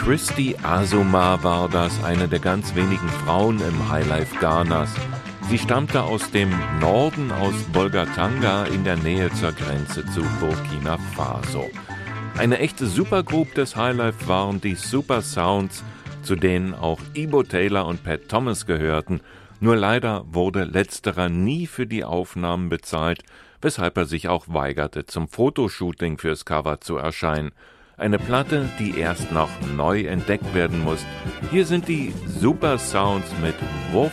Christy Azumah war das, eine der ganz wenigen Frauen im Highlife Ghanas. Sie stammte aus dem Norden, aus Bolgatanga in der Nähe zur Grenze zu Burkina Faso. Eine echte Supergroup des Highlife waren die Super Sounds, zu denen auch Ibo Taylor und Pat Thomas gehörten. Nur leider wurde letzterer nie für die Aufnahmen bezahlt, weshalb er sich auch weigerte, zum Fotoshooting fürs Cover zu erscheinen. Eine Platte, die erst noch neu entdeckt werden muss. Hier sind die Super Sounds mit Wolf